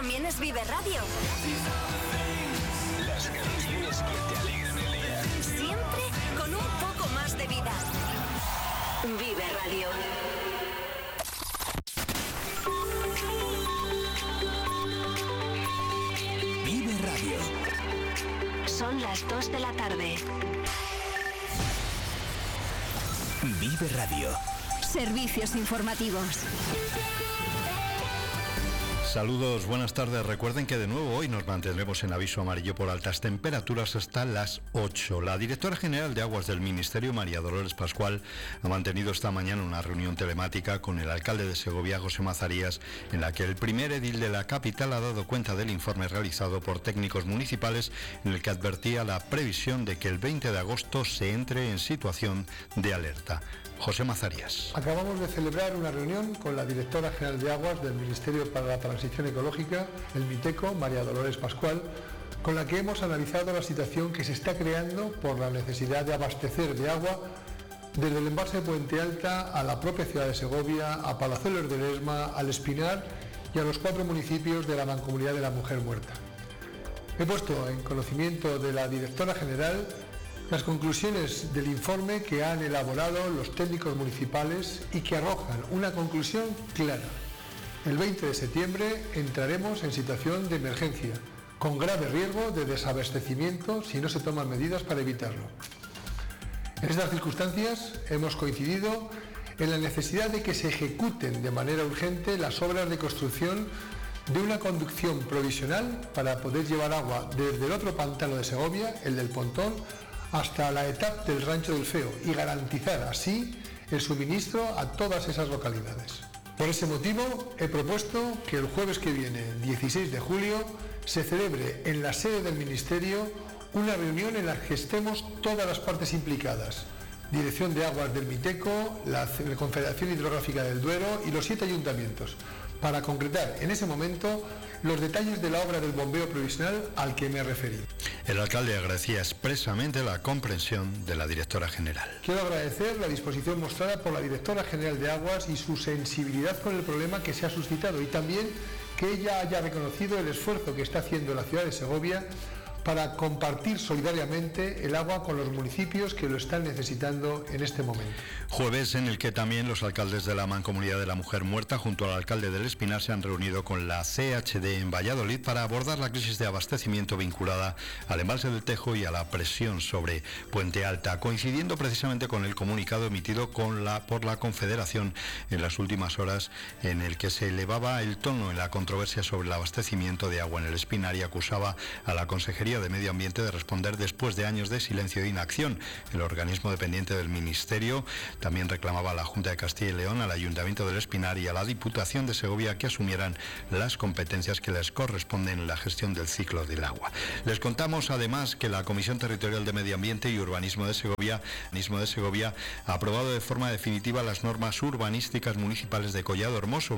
también es Vive Radio. Las canciones que te alegran el día. Siempre con un poco más de vida. Vive Radio. Vive Radio. Son las 2 de la tarde. Vive Radio. Servicios informativos. Saludos, buenas tardes. Recuerden que de nuevo hoy nos mantendremos en aviso amarillo por altas temperaturas hasta las 8. La directora general de Aguas del Ministerio, María Dolores Pascual, ha mantenido esta mañana una reunión telemática con el alcalde de Segovia, José Mazarías, en la que el primer edil de la capital ha dado cuenta del informe realizado por técnicos municipales en el que advertía la previsión de que el 20 de agosto se entre en situación de alerta. José Mazarías. Acabamos de celebrar una reunión con la directora general de Aguas del Ministerio para la Transición Ecológica, el MITECO, María Dolores Pascual, con la que hemos analizado la situación que se está creando por la necesidad de abastecer de agua desde el embalse de Puente Alta a la propia ciudad de Segovia, a Palazuelos de Ledesma, al Espinar y a los 4 municipios de la Mancomunidad de la Mujer Muerta. He puesto en conocimiento de la directora general las conclusiones del informe que han elaborado los técnicos municipales y que arrojan una conclusión clara. El 20 de septiembre entraremos en situación de emergencia, con grave riesgo de desabastecimiento si no se toman medidas para evitarlo. En estas circunstancias hemos coincidido en la necesidad de que se ejecuten de manera urgente las obras de construcción de una conducción provisional para poder llevar agua desde el otro pantano de Segovia, el del Pontón, hasta la etapa del Rancho del Feo y garantizar así el suministro a todas esas localidades. Por ese motivo he propuesto que el jueves que viene, 16 de julio, se celebre en la sede del Ministerio una reunión en la que estemos todas las partes implicadas, Dirección de Aguas del MITECO, la Confederación Hidrográfica del Duero y los 7 ayuntamientos, para concretar en ese momento los detalles de la obra del bombeo provisional al que me referí. El alcalde agradecía expresamente la comprensión de la directora general. Quiero agradecer la disposición mostrada por la directora general de Aguas y su sensibilidad con el problema que se ha suscitado y también que ella haya reconocido el esfuerzo que está haciendo la ciudad de Segovia para compartir solidariamente el agua con los municipios que lo están necesitando en este momento. Jueves en el que también los alcaldes de la Mancomunidad de la Mujer Muerta junto al alcalde del Espinar se han reunido con la CHD en Valladolid para abordar la crisis de abastecimiento vinculada al embalse del Tejo y a la presión sobre Puente Alta, coincidiendo precisamente con el comunicado emitido por la Confederación en las últimas horas, en el que se elevaba el tono en la controversia sobre el abastecimiento de agua en el Espinar y acusaba a la Consejería de Medio Ambiente de responder después de años de silencio e inacción. El organismo dependiente del Ministerio también reclamaba a la Junta de Castilla y León, al Ayuntamiento del Espinar y a la Diputación de Segovia que asumieran las competencias que les corresponden en la gestión del ciclo del agua. Les contamos además que la Comisión Territorial de Medio Ambiente y Urbanismo de Segovia ha aprobado de forma definitiva las normas urbanísticas municipales de Collado Hermoso,